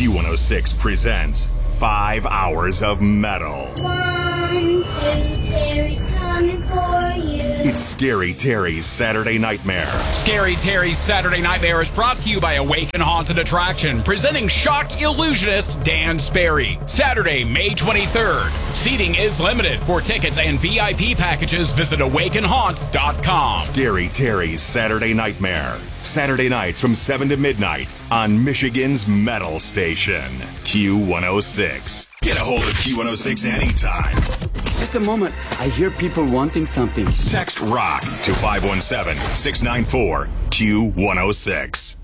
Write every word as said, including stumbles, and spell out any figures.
Q one oh six presents Five Hours of Metal. One, two, Terry's coming for you. It's Scary Terry's Saturday Nightmare. Scary Terry's Saturday Nightmare is brought to you by Awaken Haunted Attraction, presenting shock illusionist Dan Sperry. Saturday, May twenty-third. Seating is limited. For tickets and V I P packages, visit awaken haunt dot com. Scary Terry's Saturday Nightmare. Saturday nights from seven to midnight on Michigan's Metal Station, Q one oh six. Get a hold of Q one oh six anytime. Just a moment. I hear people wanting something. Text ROCK to five one seven, six nine four, Q one oh six.